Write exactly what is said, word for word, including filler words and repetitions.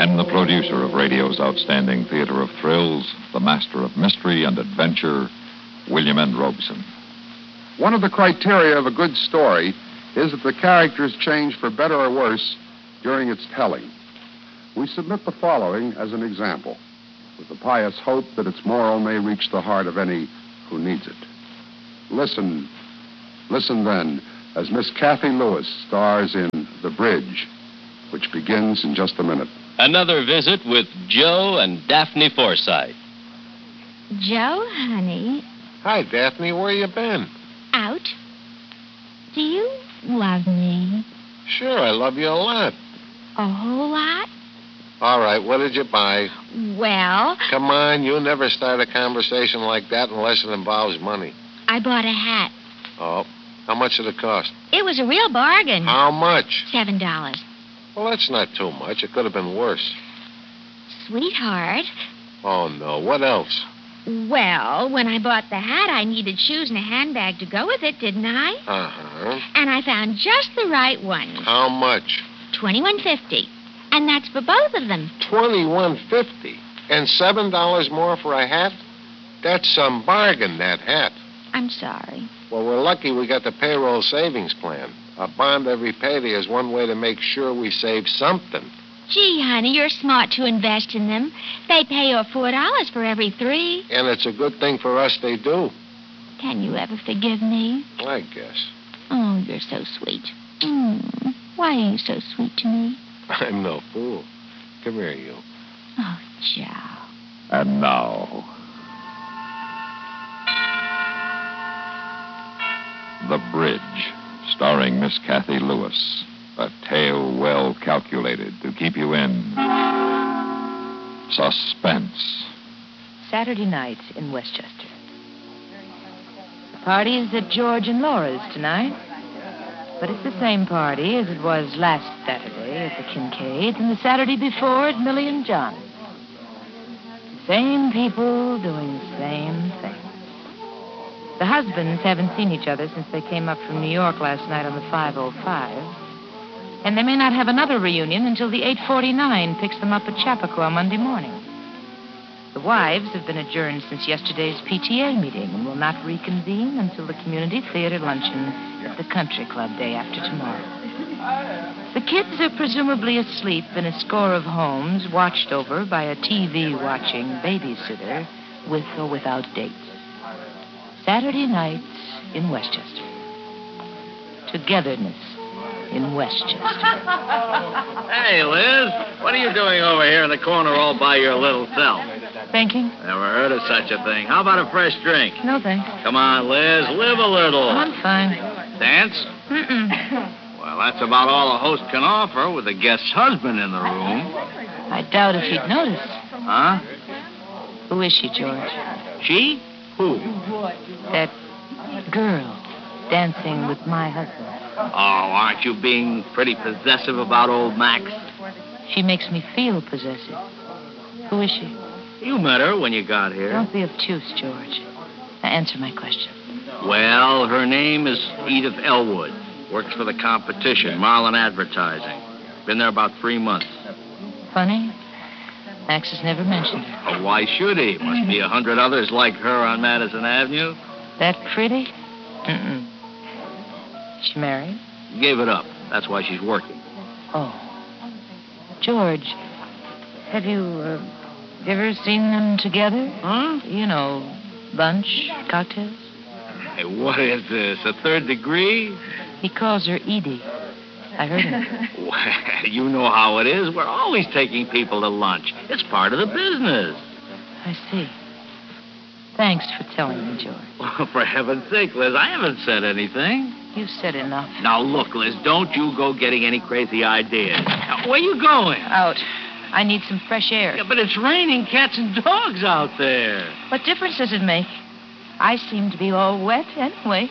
And the producer of radio's outstanding theater of thrills, the master of mystery and adventure, William N. Robson. One of the criteria of a good story is that the characters change for better or worse during its telling. We submit the following as an example, with the pious hope that its moral may reach the heart of any who needs it. Listen, listen then, as Miss Kathy Lewis stars in The Bridge, which begins in just a minute. Another visit with Joe and Daphne Forsythe. Joe, honey. Hi, Daphne. Where you been? Out. Do you love me? Sure, I love you a lot. A whole lot? All right, what did you buy? Well... Come on, you never start a conversation like that unless it involves money. I bought a hat. Oh, how much did it cost? It was a real bargain. How much? Seven dollars. Well, that's not too much. It could have been worse. Sweetheart. Oh, no. What else? Well, when I bought the hat, I needed shoes and a handbag to go with it, didn't I? Uh-huh. And I found just the right ones. How much? Twenty-one fifty. And that's for both of them. Twenty-one fifty. And seven dollars more for a hat? That's some bargain, that hat. I'm sorry. Well, we're lucky we got the payroll savings plan. A bond every payday is one way to make sure we save something. Gee, honey, you're smart to invest in them. They pay you four dollars for every three. And it's a good thing for us they do. Can you ever forgive me? I guess. Oh, you're so sweet. Mm. Why are you so sweet to me? I'm no fool. Come here, you. Oh, Joe. And now, The Bridge, starring Miss Kathy Lewis. A tale well calculated to keep you in suspense. Saturday night in Westchester. The party is at George and Laura's tonight. But it's the same party as it was last Saturday at the Kincaid and the Saturday before at Millie and John's. The same people doing the same thing. The husbands haven't seen each other since they came up from New York last night on the five oh five. And they may not have another reunion until the eight forty-nine picks them up at Chappaqua Monday morning. The wives have been adjourned since yesterday's P T A meeting and will not reconvene until the community theater luncheon at the country club day after tomorrow. The kids are presumably asleep in a score of homes watched over by a T V-watching babysitter with or without dates. Saturday nights in Westchester. Togetherness in Westchester. Hey, Liz, what are you doing over here in the corner all by your little self? Thinking? Never heard of such a thing. How about a fresh drink? No, thanks. Come on, Liz, live a little. I'm fine. Dance? Mm-mm. Well, that's about all a host can offer with a guest's husband in the room. I doubt if he'd notice. Huh? Who is she, George? She? Who? That girl dancing with my husband. Oh, aren't you being pretty possessive about old Max? She makes me feel possessive. Who is she? You met her when you got here. Don't be obtuse, George. Now answer my question. Well, her name is Edith Elwood. Works for the competition, Marlin Advertising. Been there about three months. Funny. Max has never mentioned her. Oh, why should he? Must be a hundred others like her on Madison Avenue. That pretty? Mm-mm. She married? Gave it up. That's why she's working. Oh. George, have you uh, ever seen them together? Huh? You know, lunch, cocktails? Hey, what is this, a third degree? He calls her Edie. I heard him. Well, you know how it is. We're always taking people to lunch. It's part of the business. I see. Thanks for telling me, George. Well, for heaven's sake, Liz, I haven't said anything. You've said enough. Now, look, Liz, don't you go getting any crazy ideas. Now, where you going? Out. I need some fresh air. Yeah, but it's raining cats and dogs out there. What difference does it make? I seem to be all wet anyway.